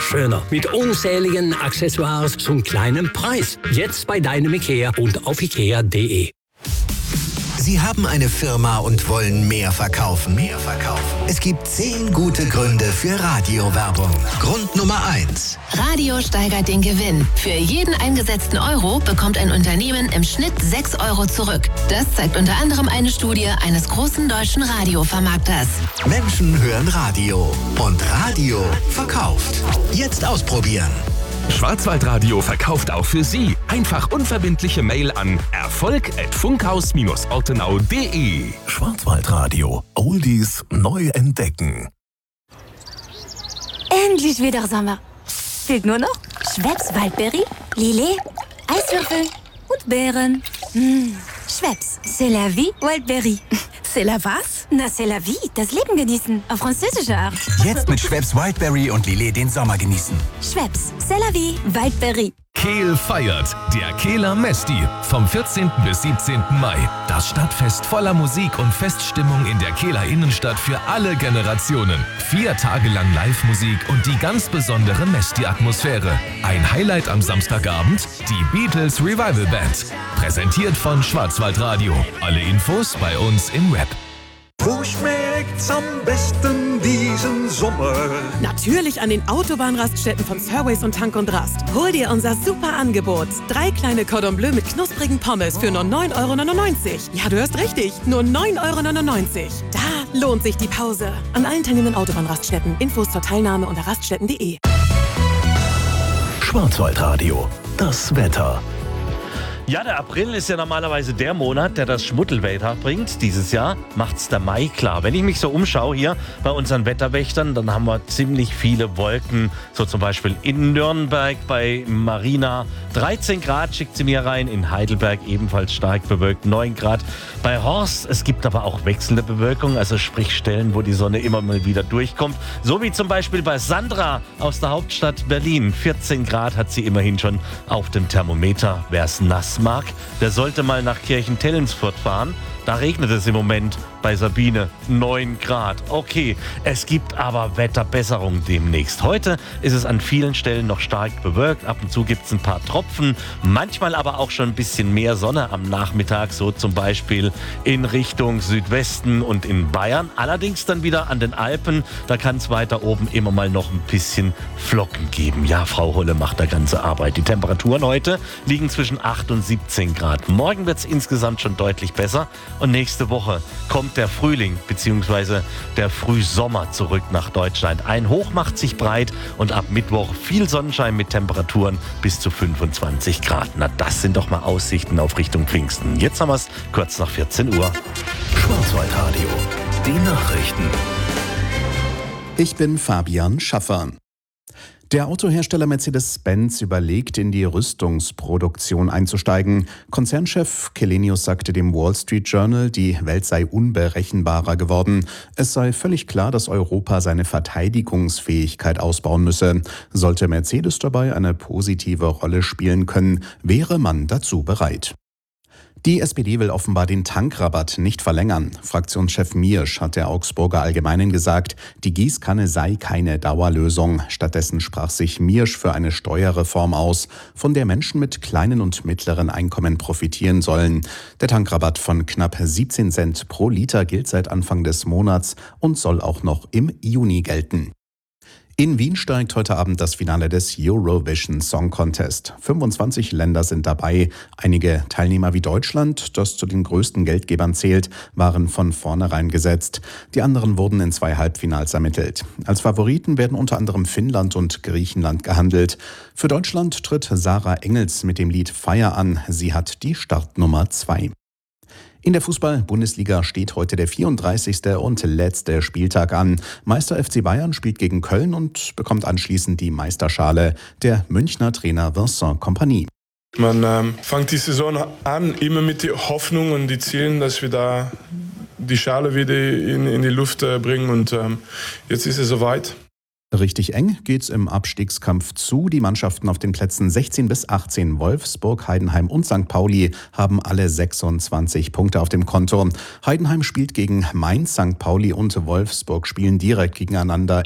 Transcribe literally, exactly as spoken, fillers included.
schöner. Mit unzähligen Accessoires zum kleinen Preis. Jetzt bei deinem IKEA und auf ikea punkt de. Sie haben eine Firma und wollen mehr verkaufen. Mehr verkaufen. Es gibt zehn gute Gründe für Radiowerbung. Grund Nummer eins. Radio steigert den Gewinn. Für jeden eingesetzten Euro bekommt ein Unternehmen im Schnitt sechs Euro zurück. Das zeigt unter anderem eine Studie eines großen deutschen Radiovermarkters. Menschen hören Radio und Radio verkauft. Jetzt ausprobieren. Schwarzwaldradio verkauft auch für Sie. Einfach unverbindliche Mail an erfolg at funkhaus ortenau punkt de. Schwarzwaldradio. Oldies neu entdecken. Endlich wieder Sommer. Fehlt nur noch Schweppes Waldberry, Lillet, Eiswürfel und Beeren. Mmh. Schweppes, c'est la vie, Waldberry. C'est la was? Na, c'est la vie, das Leben genießen. Auf französische Art. Jetzt mit Schweppes Wildberry und Lillet den Sommer genießen. Schweppes, c'est la vie, Waldberry. Kehl feiert. Der Kehler Mesti. Vom vierzehnten bis siebzehnten Mai. Das Stadtfest voller Musik und Feststimmung in der Kehler Innenstadt für alle Generationen. Vier Tage lang Live-Musik und die ganz besondere Mesti-Atmosphäre. Ein Highlight am Samstagabend, die Beatles Revival Band. Präsentiert von Schwarzwaldradio. Alle Infos bei uns im Web. Wo schmeckt's am besten diesen Sommer? Natürlich an den Autobahnraststätten von Surways und Tank und Rast. Hol dir unser super Angebot. Drei kleine Cordon Bleu mit knusprigen Pommes für nur neun Euro neunundneunzig. Ja, du hörst richtig, nur neun Euro neunundneunzig. Da lohnt sich die Pause. An allen teilnehmenden Autobahnraststätten. Infos zur Teilnahme unter raststätten punkt de. Schwarzwaldradio. Das Wetter. Ja, der April ist ja normalerweise der Monat, der das Schmuddelwetter bringt. Dieses Jahr macht's der Mai klar. Wenn ich mich so umschaue hier bei unseren Wetterwächtern, dann haben wir ziemlich viele Wolken. So zum Beispiel in Nürnberg bei Marina dreizehn Grad, schickt sie mir rein. In Heidelberg ebenfalls stark bewölkt, neun Grad. Bei Horst, es gibt aber auch wechselnde Bewölkung, also sprich Stellen, wo die Sonne immer mal wieder durchkommt. So wie zum Beispiel bei Sandra aus der Hauptstadt Berlin. vierzehn Grad hat sie immerhin schon auf dem Thermometer. Wer es nass mag, der sollte mal nach Kirchentellensfurt fahren. Da regnet es im Moment bei Sabine, neun Grad. Okay, es gibt aber Wetterbesserung demnächst. Heute ist es an vielen Stellen noch stark bewölkt. Ab und zu gibt es ein paar Tropfen, manchmal aber auch schon ein bisschen mehr Sonne am Nachmittag, so zum Beispiel in Richtung Südwesten und in Bayern. Allerdings dann wieder an den Alpen, da kann es weiter oben immer mal noch ein bisschen Flocken geben. Ja, Frau Holle macht da ganze Arbeit. Die Temperaturen heute liegen zwischen acht und siebzehn Grad. Morgen wird es insgesamt schon deutlich besser. Und nächste Woche kommt der Frühling bzw. der Frühsommer zurück nach Deutschland. Ein Hoch macht sich breit und ab Mittwoch viel Sonnenschein mit Temperaturen bis zu fünfundzwanzig Grad. Na, das sind doch mal Aussichten auf Richtung Pfingsten. Jetzt haben wir es kurz nach vierzehn Uhr. Schwarzwaldradio. Die Nachrichten. Ich bin Fabian Schaffer. Der Autohersteller Mercedes-Benz überlegt, in die Rüstungsproduktion einzusteigen. Konzernchef Källenius sagte dem Wall Street Journal, die Welt sei unberechenbarer geworden. Es sei völlig klar, dass Europa seine Verteidigungsfähigkeit ausbauen müsse. Sollte Mercedes dabei eine positive Rolle spielen können, wäre man dazu bereit. Die S P D will offenbar den Tankrabatt nicht verlängern. Fraktionschef Miersch hat der Augsburger Allgemeinen gesagt, die Gießkanne sei keine Dauerlösung. Stattdessen sprach sich Miersch für eine Steuerreform aus, von der Menschen mit kleinen und mittleren Einkommen profitieren sollen. Der Tankrabatt von knapp siebzehn Cent pro Liter gilt seit Anfang des Monats und soll auch noch im Juni gelten. In Wien steigt heute Abend das Finale des Eurovision Song Contest. fünfundzwanzig Länder sind dabei. Einige Teilnehmer wie Deutschland, das zu den größten Geldgebern zählt, waren von vornherein gesetzt. Die anderen wurden in zwei Halbfinals ermittelt. Als Favoriten werden unter anderem Finnland und Griechenland gehandelt. Für Deutschland tritt Sarah Engels mit dem Lied Fire an. Sie hat die Startnummer zwei. In der Fußball-Bundesliga steht heute der vierunddreißigste und letzte Spieltag an. Meister F C Bayern spielt gegen Köln und bekommt anschließend die Meisterschale. Der Münchner Trainer Vincent Kompany. Man ähm, fängt die Saison an, immer mit der Hoffnung und die Zielen, dass wir da die Schale wieder in, in die Luft äh, bringen. Und ähm, jetzt ist es soweit. Richtig eng geht's im Abstiegskampf zu. Die Mannschaften auf den Plätzen sechzehn bis achtzehn, Wolfsburg, Heidenheim und Sankt Pauli, haben alle sechsundzwanzig Punkte auf dem Konto. Heidenheim spielt gegen Mainz, Sankt Pauli und Wolfsburg spielen direkt gegeneinander